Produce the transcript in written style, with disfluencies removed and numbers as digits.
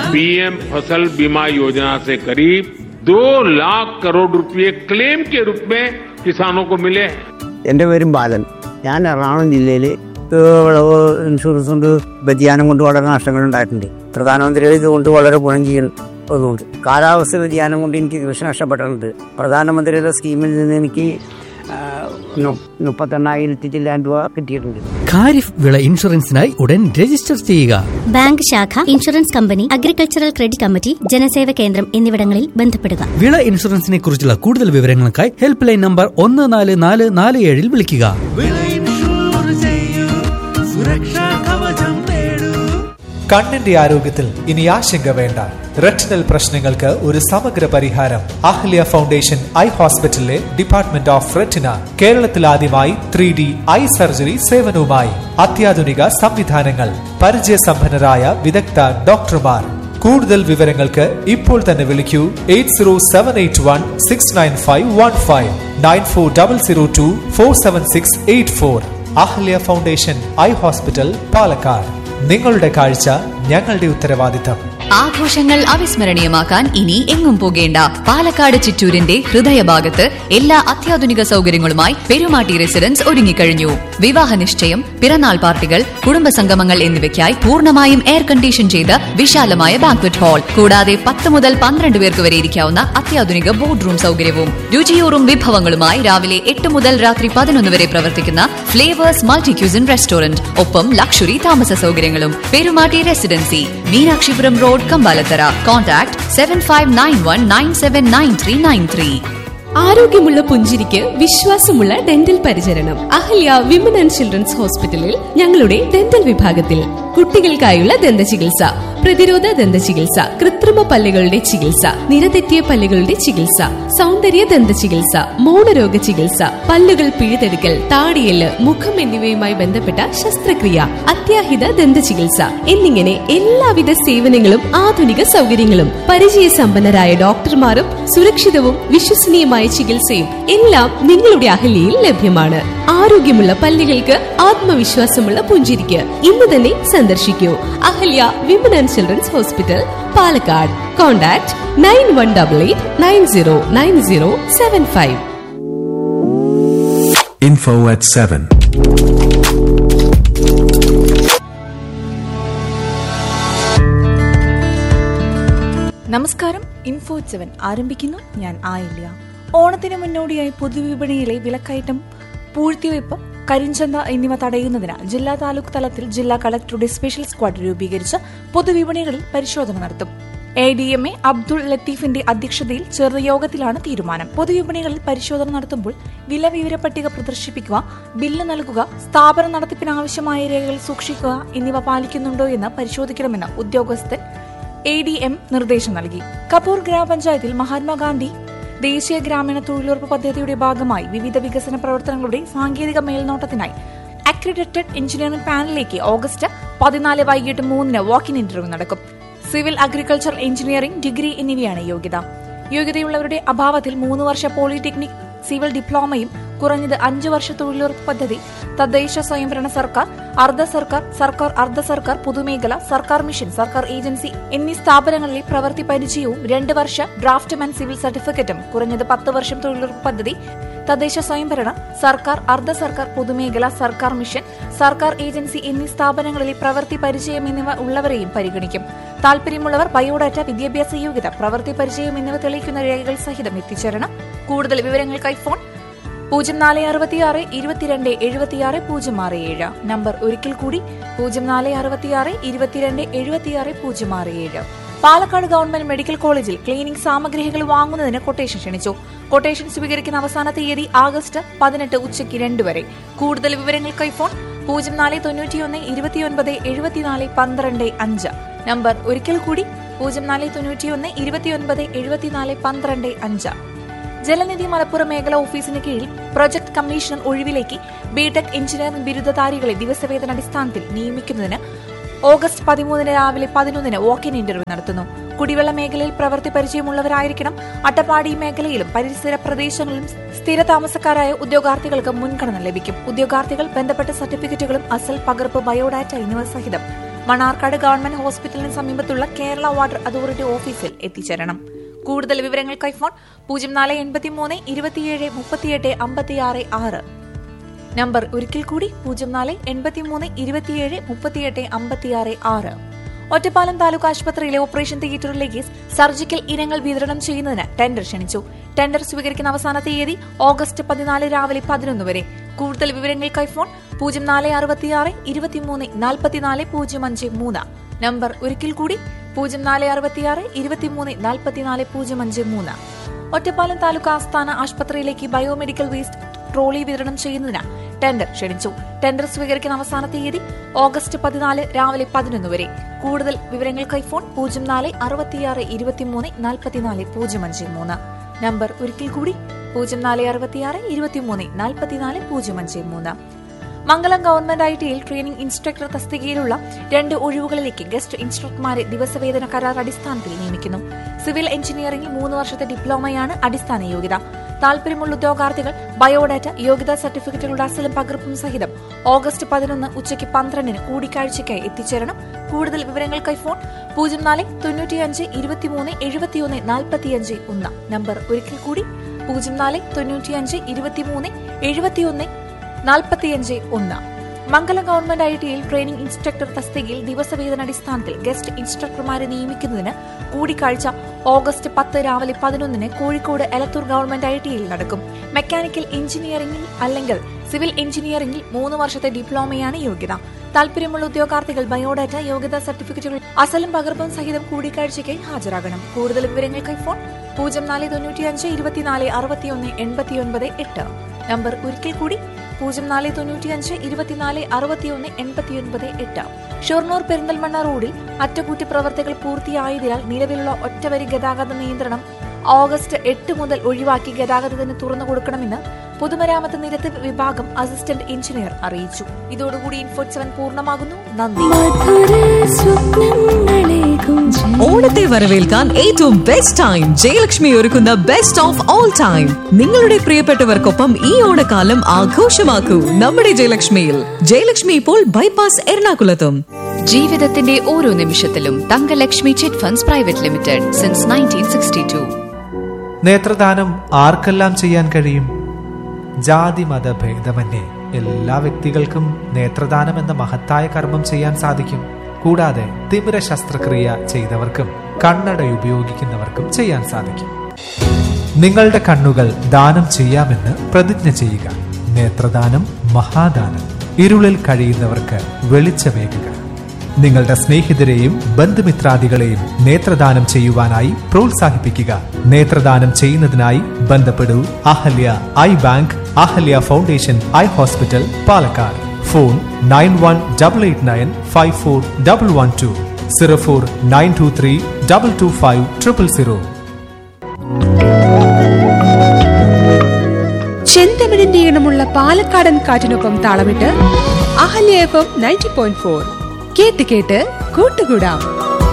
PM फसल बीमा योजना से करीब 2 लाख करोड़ रुपए क्लेम के रूप में किसानों को मिले हैं. എൻ്റെ പേരും ബാലൻ. ഞാൻ എറണാകുളം ജില്ലയിൽ വിളവ് ഇൻഷുറൻസ് കൊണ്ട് വ്യതിയാനം കൊണ്ട് വളരെ നഷ്ടങ്ങൾ ഉണ്ടായിട്ടുണ്ട്. പ്രധാനമന്ത്രിയുടെ ഇതുകൊണ്ട് വളരെ ഗുണം ചെയ്യുന്നുണ്ട്. കാലാവസ്ഥ വ്യതിയാനം കൊണ്ട് എനിക്ക് കൃഷി നഷ്ടപ്പെട്ടിട്ടുണ്ട്. പ്രധാനമന്ത്രിയുടെ സ്കീമിൽ നിന്ന് എനിക്ക് 38,000 ചില്ലാൻ രൂപ കിട്ടിയിട്ടുണ്ട്. ഖാരിഫ് വിള ഇൻഷുറൻസിനായി ഉടൻ രജിസ്റ്റർ ചെയ്യുക. ബാങ്ക് ശാഖ, insurance company, agricultural credit committee, ജനസേവ കേന്ദ്രം എന്നിവിടങ്ങളിൽ ബന്ധപ്പെടുക. വിള ഇൻഷുറൻസിനെ കുറിച്ചുള്ള കൂടുതൽ വിവരങ്ങൾക്കായി ഹെൽപ്പ് ലൈൻ നമ്പർ 14447 വിളിക്കുക. കണ്ണിന്റെ ആരോഗ്യത്തിൽ ഇനി ആശങ്ക വേണ്ട. റെറ്റിനൽ പ്രശ്നങ്ങൾക്ക് ഒരു സമഗ്ര പരിഹാരം അഹല്യ ഫൗണ്ടേഷൻ ഐ ഹോസ്പിറ്റലിലെ ഡിപ്പാർട്ട്മെന്റ് ഓഫ് റെറ്റിന കേരളത്തിൽ ആദ്യമായി 3D ഐ സർജറി സേവനവുമായി അത്യാധുനിക സംവിധാനങ്ങൾ, പരിചയസമ്പന്നരായ വിദഗ്ധ ഡോക്ടർമാർ. കൂടുതൽ വിവരങ്ങൾക്ക് ഇപ്പോൾ തന്നെ വിളിക്കൂ 8078169515 9400247684. Ahalya foundation eye hospital, Palakkad. നിങ്ങളുടെ കാഴ്ച ഞങ്ങളുടെ ഉത്തരവാദിത്തം. ആഘോഷങ്ങൾ അവിസ്മരണീയമാക്കാൻ ഇനി എങ്ങും പോകേണ്ട. പാലക്കാട് ചിറ്റൂരിന്റെ ഹൃദയഭാഗത്ത് എല്ലാ അത്യാധുനിക സൗകര്യങ്ങളുമായി പെരുമാട്ടി റെസിഡൻസ് ഒരുങ്ങിക്കഴിഞ്ഞു. വിവാഹ നിശ്ചയം, പിറന്നാൾ പാർട്ടികൾ, കുടുംബസംഗമങ്ങൾ എന്നിവയ്ക്കായി പൂർണ്ണമായും എയർ കണ്ടീഷൻ ചെയ്ത വിശാലമായ ബാങ്ക്വറ്റ് ഹാൾ, കൂടാതെ 10 മുതൽ 12 പേർക്ക് വരെ ഇരിക്കാവുന്ന അത്യാധുനിക ബോർഡ് റൂം സൗകര്യവും രുചിയൂറും വിഭവങ്ങളുമായി രാവിലെ 8 മുതൽ രാത്രി 11 വരെ പ്രവർത്തിക്കുന്ന ഫ്ലേവേഴ്സ് മൾട്ടി ക്യൂസിൻ റെസ്റ്റോറന്റ്, ഒപ്പം ലക്ഷറി താമസ സൗകര്യങ്ങളും. Perumatty residency, Meenakshipuram road, Kambalathara. Contact 7591979393. ആരോഗ്യമുള്ള പുഞ്ചിരിക്ക് വിശ്വാസമുള്ള ഡെന്റൽ പരിചരണം അഹല്യ വിമൻ ആൻഡ് ചിൽഡ്രൻസ് ഹോസ്പിറ്റലിൽ ഞങ്ങളുടെ ഡെന്റൽ വിഭാഗത്തിൽ കുട്ടികൾക്കായുള്ള ദന്ത ചികിത്സ, പ്രതിരോധ ദന്ത ചികിത്സ, കൃത്രിമ പല്ലുകളുടെ ചികിത്സ, നിരതെറ്റിയ പല്ലുകളുടെ ചികിത്സ, സൗന്ദര്യ ദന്ത ചികിത്സ, മൗനരോഗ ചികിത്സ, പല്ലുകൾ പിഴുതെടുക്കൽ, താടിയെല്ല്, മുഖം എന്നിവയുമായി ബന്ധപ്പെട്ട ശസ്ത്രക്രിയ, അത്യാഹിത ദന്ത ചികിത്സ എന്നിങ്ങനെ എല്ലാവിധ സേവനങ്ങളും ആധുനിക സൗകര്യങ്ങളും പരിചയസമ്പന്നരായ ഡോക്ടർമാരും സുരക്ഷിതവും വിശ്വസനീയമായ ചികിത്സയും എല്ലാം നിങ്ങളുടെ അഹല്യയിൽ ലഭ്യമാണ്. ആരോഗ്യമുള്ള പല്ലുകൾക്ക് ആത്മവിശ്വാസമുള്ള പുഞ്ചിരിക്ക് ഇന്ന് തന്നെ സന്ദർശിക്കൂ. Ahalya women and children's hospital, Palakkad. Contact 9188909075. Info at 7. നമസ്കാരം. ഇൻഫോ 7 ആരംഭിക്കുന്നു. ഞാൻ ആയില്യ. ഓണത്തിന് മുന്നോടിയായി പൊതുവിപണിയിലെ വിലക്കയറ്റം, പൂഴ്ത്തിവയ്പ്, കരിഞ്ചന്ത എന്നിവ തടയുന്നതിന് ജില്ലാ താലൂക്ക് തലത്തിൽ ജില്ലാ കളക്ടറുടെ സ്പെഷ്യൽ സ്ക്വാഡ് രൂപീകരിച്ച് പൊതുവിപണികളിൽ പരിശോധന നടത്തും. ADMA അബ്ദുൾ ലത്തീഫിന്റെ അധ്യക്ഷതയിൽ ചേർന്ന യോഗത്തിലാണ് തീരുമാനം. പൊതുവിപണികളിൽ പരിശോധന നടത്തുമ്പോൾ വില വിവര പട്ടിക പ്രദർശിപ്പിക്കുക, ബില്ല് നൽകുക, സ്ഥാപന നടത്തിപ്പിനാവശ്യമായ രേഖകൾ സൂക്ഷിക്കുക എന്നിവ പാലിക്കുന്നുണ്ടോ എന്ന് പരിശോധിക്കണമെന്ന് ഉദ്യോഗസ്ഥൻ ADM നിർദ്ദേശം നൽകി. കപൂർ ഗ്രാമപഞ്ചായത്തിൽ മഹാത്മാഗാന്ധി ദേശീയ ഗ്രാമീണ തൊഴിലുറപ്പ് പദ്ധതിയുടെ ഭാഗമായി വിവിധ വികസന പ്രവർത്തനങ്ങളുടെ സാങ്കേതിക മേൽനോട്ടത്തിനായി അക്രഡിറ്റഡ് എഞ്ചിനീയറിംഗ് പാനലിലേക്ക് ഓഗസ്റ്റ് 14 വൈകിട്ട് 3 വാക്ക് ഇൻ ഇന്റർവ്യൂ നടക്കും. സിവിൽ, അഗ്രികൾച്ചർ, എഞ്ചിനീയറിംഗ്, ഡിഗ്രി എന്നിവയാണ് യോഗ്യത. യോഗ്യതയുള്ളവരുടെ അഭാവത്തിൽ 3 വർഷ പോളിടെക്നിക്, സിവിൽ ഡിപ്ലോമയും കുറഞ്ഞത് 5 വർഷ തൊഴിലുറപ്പ് പദ്ധതി, തദ്ദേശ സ്വയംഭരണ സർക്കാർ, അർദ്ധ സർക്കാർ, സർക്കാർ അർദ്ധ സർക്കാർ, പൊതുമേഖല, സർക്കാർ മിഷൻ, സർക്കാർ ഏജൻസി എന്നീ സ്ഥാപനങ്ങളിലെ പ്രവൃത്തി പരിചയവും 2 വർഷ ഡ്രാഫ്റ്റ്മാൻ സിവിൽ സർട്ടിഫിക്കറ്റും, കുറഞ്ഞത് 10 വർഷം തൊഴിലുറപ്പ് പദ്ധതി, തദ്ദേശ സ്വയംഭരണ, സർക്കാർ അർദ്ധ സർക്കാർ, പൊതുമേഖല, സർക്കാർ മിഷൻ, സർക്കാർ ഏജൻസി എന്നീ സ്ഥാപനങ്ങളിലെ പ്രവൃത്തി പരിചയം എന്നിവ ഉള്ളവരെയും പരിഗണിക്കും. താൽപര്യമുള്ളവർ ബയോഡാറ്റ, വിദ്യാഭ്യാസ യോഗ്യത, പ്രവൃത്തി പരിചയം എന്നിവ തെളിയിക്കുന്ന രേഖകൾ സഹിതം എത്തിച്ചേരണം. കൂടുതൽ വിവരങ്ങൾക്കായി ഫോൺ 0466 22 76 067. നമ്പർ ഒരിക്കൽ കൂടി 0466 22 76 067. പാലക്കാട് ഗവൺമെന്റ് മെഡിക്കൽ കോളേജിൽ ക്ലീനിംഗ് സാമഗ്രികൾ വാങ്ങുന്നതിന് കൊട്ടേഷൻ ക്ഷണിച്ചു. കൊട്ടേഷൻ സ്വീകരിക്കുന്ന അവസാന തീയതി ആഗസ്റ്റ് 18 ഉച്ചയ്ക്ക് 2 വരെ. കൂടുതൽ വിവരങ്ങൾക്കായി ഫോൺ 0491 29 74 12 5. നമ്പർ ഒരിക്കൽ കൂടി 0491 29 74 12 5. ജലനിധി മലപ്പുറം മേഖല ഓഫീസിന് കീഴിൽ പ്രൊജക്ട് കമ്മീഷണർ ഒഴിവിലേക്ക് ബിടെക് എഞ്ചിനീയറിംഗ് ബിരുദധാരികളെ ദിവസവേതന അടിസ്ഥാനത്തിൽ നിയമിക്കുന്നതിന് ഓഗസ്റ്റ് 13 രാവിലെ 11 വാക്ക് ഇൻ ഇന്റർവ്യൂ നടത്തുന്നു. കുടിവെള്ള മേഖലയിൽ പ്രവൃത്തി പരിചയമുള്ളവരായിരിക്കണം. അട്ടപ്പാടി മേഖലയിലും പരിസര പ്രദേശങ്ങളിലും സ്ഥിര താമസക്കാരായ ഉദ്യോഗാർത്ഥികൾക്ക് മുൻഗണന ലഭിക്കും. ഉദ്യോഗാർത്ഥികൾ ബന്ധപ്പെട്ട സർട്ടിഫിക്കറ്റുകളും അസൽ പകർപ്പ്, ബയോഡാറ്റ എന്നിവ സഹിതം മണ്ണാർക്കാട് ഗവൺമെന്റ് ഹോസ്പിറ്റലിന് സമീപത്തുള്ള കേരള വാട്ടർ അതോറിറ്റി ഓഫീസിൽ എത്തിച്ചേരണം. കൂടുതൽ വിവരങ്ങൾക്കായി ഫോൺ 0483 27 38 56 6. നമ്പർ ഒരിക്കൽ കൂടി 0483 27 38 56 6. ഒറ്റപ്പാലം താലൂക്ക് ആശുപത്രിയിലെ ഓപ്പറേഷൻ തിയേറ്ററിലേക്ക് സർജിക്കൽ ഇനങ്ങൾ വിതരണം ചെയ്യുന്നതിന് ടെൻഡർ ക്ഷണിച്ചു. ടെൻഡർ സ്വീകരിക്കുന്ന അവസാന തീയതി ഓഗസ്റ്റ് 14 രാവിലെ 11 വരെ. കൂടുതൽ വിവരങ്ങൾക്കായി ഫോൺ 0466 23 44 053. നമ്പർ ഒരിക്കൽ കൂടി 0466 23 44 053. ഒറ്റപ്പാലം താലൂക്ക് ആസ്ഥാന ആശുപത്രിയിലേക്ക് ബയോമെഡിക്കൽ വേസ്റ്റ് ട്രോളി വിതരണം ചെയ്യുന്നതിന് ടെൻഡർ ക്ഷണിച്ചു. ടെൻഡർ സ്വീകരിക്കുന്ന അവസാന തീയതി ഓഗസ്റ്റ് 14 രാവിലെ 11 വരെ. കൂടുതൽ വിവരങ്ങൾക്കായി ഫോൺ 0466 23 44 053. നമ്പർ ഒരിക്കൽ കൂടി 0466 23 44 053. മംഗലം ഗവൺമെന്റ് ഐടിയിൽ ട്രെയിനിംഗ് ഇൻസ്ട്രക്ടർ തസ്തികയിലുള്ള 2 ഒഴിവുകളിലേക്ക് ഗസ്റ്റ് ഇൻസ്ട്രക്ടർമാരെ ദിവസവേതന കരാർ അടിസ്ഥാനത്തിൽ നിയമിക്കുന്നു. സിവിൽ എഞ്ചിനീയറിംഗിൽ 3 വർഷത്തെ ഡിപ്ലോമയാണ് അടിസ്ഥാന യോഗ്യത. താൽപര്യമുള്ള ഉദ്യോഗാർത്ഥികൾ ബയോഡാറ്റ, യോഗ്യതാ സർട്ടിഫിക്കറ്റുകളുടെ അസലും പകർപ്പും സഹിതം ഓഗസ്റ്റ് 11 ഉച്ചയ്ക്ക് 12 കൂടിക്കാഴ്ചയ്ക്കായി എത്തിച്ചേരണം. കൂടുതൽ വിവരങ്ങൾക്കായി ഫോൺ 0495 23 71 45 1. നമ്പർ ഒരിക്കൽ കൂടി 0495 23 71 45 1. മംഗലം ഗവൺമെന്റ് ഐടിയിൽ ട്രെയിനിംഗ് ഇൻസ്ട്രക്ടർ തസ്തികയിൽ ദിവസവേതന അടിസ്ഥാനത്തിൽ ഗസ്റ്റ് ഇൻസ്ട്രക്ടർമാരെ നിയമിക്കുന്നതിന് കൂടിക്കാഴ്ച ഓഗസ്റ്റ് 10 രാവിലെ 11 കോഴിക്കോട് എലത്തൂർ ഗവൺമെന്റ് ഐടിയിൽ നടക്കും. മെക്കാനിക്കൽ എഞ്ചിനീയറിംഗിൽ അല്ലെങ്കിൽ സിവിൽ എഞ്ചിനീയറിംഗിൽ 3 വർഷത്തെ ഡിപ്ലോമയാണ് യോഗ്യത. താൽപര്യമുള്ള ഉദ്യോഗാർത്ഥികൾ ബയോഡാറ്റ, യോഗ്യതാ സർട്ടിഫിക്കറ്റുകൾ അസലും പകർപ്പും സഹിതം കൂടിക്കാഴ്ചയ്ക്കായി ഹാജരാകണം. കൂടുതൽ വിവരങ്ങൾക്കായി ഫോൺ 0495 24 61 89 8. നമ്പർ ഒരിക്കൽ കൂടി 0495 24 61 89 8. ഷൊർണൂർ പെരിന്തൽമണ്ണ റോഡിൽ അറ്റകുറ്റപ്രവർത്തികൾ പൂർത്തിയായതിനാൽ നിലവിലുള്ള ഒറ്റവരി ഗതാഗത നിയന്ത്രണം ഓഗസ്റ്റ് 8 മുതൽ ഒഴിവാക്കി ഗതാഗതത്തിന് തുറന്നു കൊടുക്കണമെന്ന് പൊതുമരാമത്ത് നിരത്ത് വിഭാഗം അസിസ്റ്റന്റ് എഞ്ചിനീയർ അറിയിച്ചു. ഇതോടുകൂടി ഇൻഫോ7 പൂർണ്ണമാകുന്നു. നന്ദി. ഓണത്തെ വരവേൽക്കാൻ ഏറ്റവും ബെസ്റ്റ് ടൈം ജയലക്ഷ്മി ഒരുക്കുന്ന ബെസ്റ്റ് ഓഫ് ഓൾ ടൈം. നിങ്ങളുടെ പ്രിയപ്പെട്ടവർക്കൊപ്പം ഈ ഓണക്കാലം ആഘോഷമാക്കൂ നമ്മുടെ ജയലക്ഷ്മിയിൽ. ജയലക്ഷ്മി ഇപ്പോൾ ബൈപ്പാസ് എറണാകുളത്തും. ജീവിതത്തിന്റെ ഓരോ നിമിഷത്തിലും Thankalakshmi chit funds private limited since 1962. നേത്രദാനം ആർക്കെല്ലാം ചെയ്യാൻ കഴിയും? ജാതി മത ഭേദമന്യേ എല്ലാ വ്യക്തികൾക്കും നേത്രദാനം എന്ന മഹത്തായ കർമ്മം ചെയ്യാൻ സാധിക്കും. കൂടാതെ തിമിര ശസ്ത്രക്രിയ ചെയ്തവർക്കും കണ്ണട ഉപയോഗിക്കുന്നവർക്കും ചെയ്യാൻ സാധിക്കും. നിങ്ങളുടെ കണ്ണുകൾ ദാനം ചെയ്യാമെന്ന് പ്രതിജ്ഞ ചെയ്യുക. നേത്രദാനം മഹാദാനം. ഇരുളിൽ കഴിയുന്നവർക്ക് വെളിച്ചമേകുക. നിങ്ങളുടെ സ്നേഹിതരെയും ബന്ധുമിത്രാദികളെയും നേത്രദാനം ചെയ്യുവാനായി പ്രോത്സാഹിപ്പിക്കുക. നേത്രദാനം ചെയ്യുന്നതിനായി ബന്ധപ്പെടൂ Ahalya I bank, Ahalya foundation eye hospital, Palakkad. Phone 9188954112 0492325000. ചെന്തമിഴിന്റെ ഈണമുള്ള പാലക്കാടൻ കാറ്റിനൊപ്പം താളമിട്ട് അഹല്യ FM 90.4 കേട്ട് കേട്ട് കൂട്ടുകൂടാം.